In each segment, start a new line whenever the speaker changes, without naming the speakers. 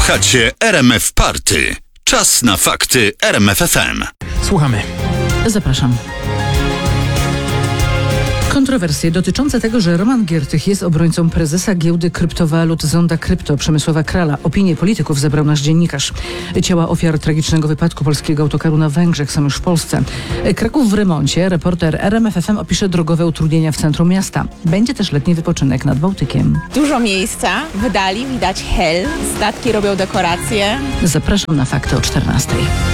Słuchacie RMF Party. Czas na fakty RMF FM.
Słuchamy.
Zapraszam. Kontrowersje dotyczące tego, że Roman Giertych jest obrońcą prezesa giełdy kryptowalut Zonda Krypto Przemysława Krala. Opinie polityków zebrał nasz dziennikarz. Ciała ofiar tragicznego wypadku polskiego autokaru na Węgrzech są już w Polsce. Kraków w remoncie. Reporter RMF FM opisze drogowe utrudnienia w centrum miasta. Będzie też letni wypoczynek nad Bałtykiem.
Dużo miejsca wydali, widać hel, statki robią dekoracje.
Zapraszam na fakty o 14:00.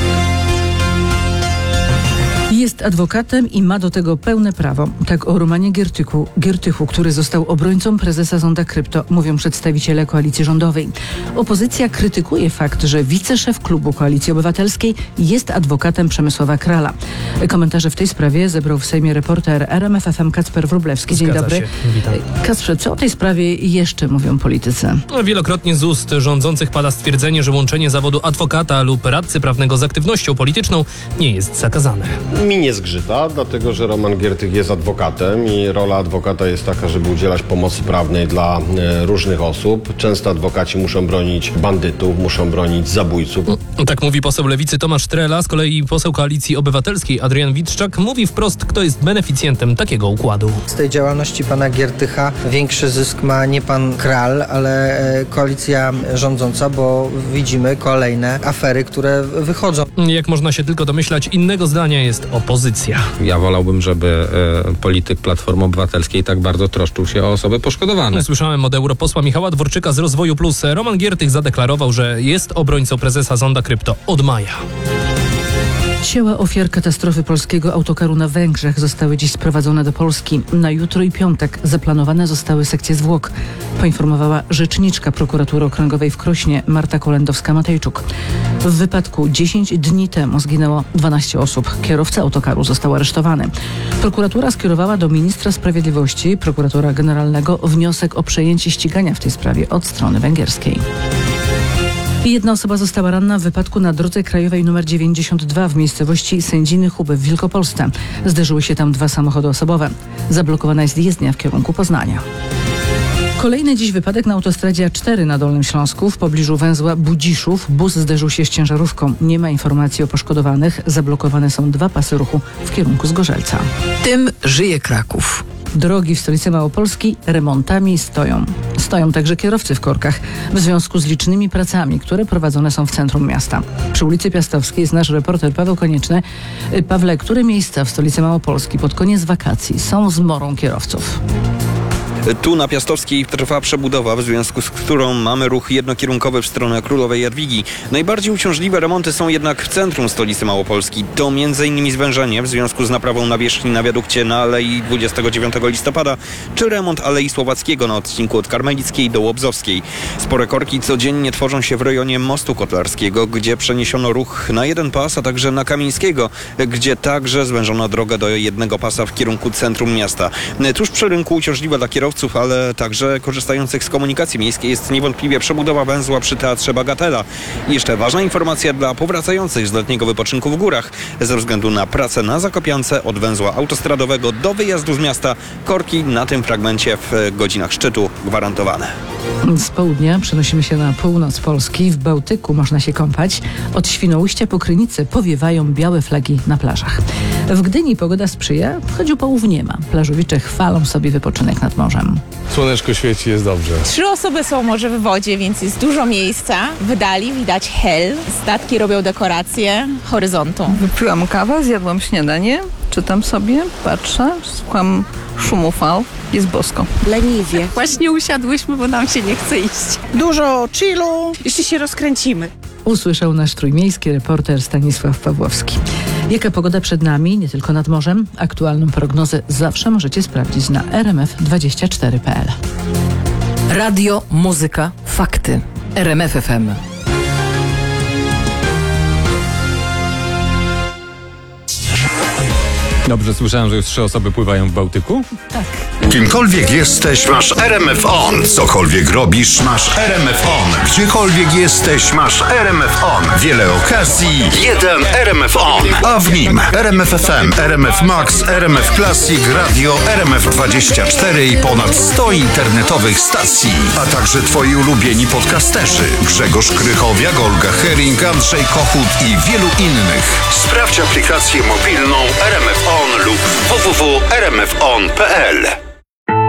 Jest adwokatem i ma do tego pełne prawo. Tak o Romanie Giertychu, który został obrońcą prezesa Zonda Krypto, mówią przedstawiciele koalicji rządowej. Opozycja krytykuje fakt, że wiceszef klubu Koalicji Obywatelskiej jest adwokatem Przemysława Krala. Komentarze w tej sprawie zebrał w Sejmie reporter RMF FM Kacper Wróblewski. Dzień dobry.
Witam.
Kacprze, co o tej sprawie jeszcze mówią politycy?
Wielokrotnie z ust rządzących pada stwierdzenie, że łączenie zawodu adwokata lub radcy prawnego z aktywnością polityczną nie jest zakazane.
Mi nie zgrzyta, dlatego że Roman Giertych jest adwokatem i rola adwokata jest taka, żeby udzielać pomocy prawnej dla różnych osób. Często adwokaci muszą bronić bandytów, muszą bronić zabójców.
Tak mówi poseł Lewicy Tomasz Trela, z kolei poseł Koalicji Obywatelskiej Adrian Witczak mówi wprost, kto jest beneficjentem takiego układu.
Z tej działalności pana Giertycha większy zysk ma nie pan Kral, ale koalicja rządząca, bo widzimy kolejne afery, które wychodzą.
Jak można się tylko domyślać, innego zdania jest opozycja.
Ja wolałbym, żeby polityk Platformy Obywatelskiej tak bardzo troszczył się o osoby poszkodowane.
Słyszałem od europosła Michała Dworczyka z Rozwoju Plus. Roman Giertych zadeklarował, że jest obrońcą prezesa Zonda Krypto od maja.
Ciała ofiar katastrofy polskiego autokaru na Węgrzech zostały dziś sprowadzone do Polski. Na jutro i piątek zaplanowane zostały sekcje zwłok, poinformowała rzeczniczka prokuratury okręgowej w Krośnie Marta Kolendowska-Matejczuk. W wypadku 10 dni temu zginęło 12 osób. Kierowca autokaru został aresztowany. Prokuratura skierowała do ministra sprawiedliwości, prokuratora generalnego, wniosek o przejęcie ścigania w tej sprawie od strony węgierskiej. Jedna osoba została ranna w wypadku na drodze krajowej nr 92 w miejscowości Sędziny Huby w Wielkopolsce. Zderzyły się tam dwa samochody osobowe. Zablokowana jest jezdnia w kierunku Poznania. Kolejny dziś wypadek na autostradzie A4 na Dolnym Śląsku w pobliżu węzła Budziszów. Bus zderzył się z ciężarówką. Nie ma informacji o poszkodowanych. Zablokowane są dwa pasy ruchu w kierunku Zgorzelca.
Tym żyje Kraków.
Drogi w stolicy Małopolski remontami stoją. Stoją także kierowcy w korkach w związku z licznymi pracami, które prowadzone są w centrum miasta. Przy ulicy Piastowskiej jest nasz reporter Paweł Konieczny. Pawle, które miejsca w stolicy Małopolski pod koniec wakacji są zmorą kierowców?
Tu na Piastowskiej trwa przebudowa, w związku z którą mamy ruch jednokierunkowy w stronę Królowej Jadwigi. Najbardziej uciążliwe remonty są jednak w centrum stolicy Małopolski. To m.in. zwężenie w związku z naprawą nawierzchni na wiadukcie na Alei 29 listopada, czy remont Alei Słowackiego na odcinku od Karmelickiej do Łobzowskiej. Spore korki codziennie tworzą się w rejonie Mostu Kotlarskiego, gdzie przeniesiono ruch na jeden pas, a także na Kamińskiego, gdzie także zwężono drogę do jednego pasa w kierunku centrum miasta. Tuż przy rynku uciążliwe dla kierowców, ale także korzystających z komunikacji miejskiej jest niewątpliwie przebudowa węzła przy Teatrze Bagatela. I jeszcze ważna informacja dla powracających z letniego wypoczynku w górach. Ze względu na pracę na Zakopiance od węzła autostradowego do wyjazdu z miasta, korki na tym fragmencie w godzinach szczytu gwarantowane.
Z południa przenosimy się na północ Polski. W Bałtyku można się kąpać. Od Świnoujścia po Krynicę powiewają białe flagi na plażach. W Gdyni pogoda sprzyja, choć upałów nie ma. Plażowicze chwalą sobie wypoczynek nad morzem.
Słoneczko świeci, jest dobrze.
3 osoby są może w wodzie, więc jest dużo miejsca wydali, widać hel, statki robią dekoracje horyzontu.
Wypiłam kawę, zjadłam śniadanie, czytam sobie, patrzę, słucham szumu fal, jest bosko.
Leniwie. Właśnie usiadłyśmy, bo nam się nie chce iść.
Dużo chillu.
Jeszcze się rozkręcimy.
Usłyszał nasz trójmiejski reporter Stanisław Pawłowski. Jaka pogoda przed nami, nie tylko nad morzem? Aktualną prognozę zawsze możecie sprawdzić na rmf24.pl.
Radio, muzyka, fakty. RMF FM.
Dobrze słyszałem, że już 3 osoby pływają w Bałtyku?
Tak.
Kimkolwiek jesteś, masz RMF On. Cokolwiek robisz, masz RMF On. Gdziekolwiek jesteś, masz RMF On. Wiele okazji, jeden RMF On. A w nim RMF FM, RMF Max, RMF Classic, Radio, RMF24 i ponad 100 internetowych stacji. A także twoi ulubieni podcasterzy. Grzegorz Krychowiak, Olga Hering, Andrzej Kochut i wielu innych. Sprawdź aplikację mobilną RMF On lub www.rmfon.pl.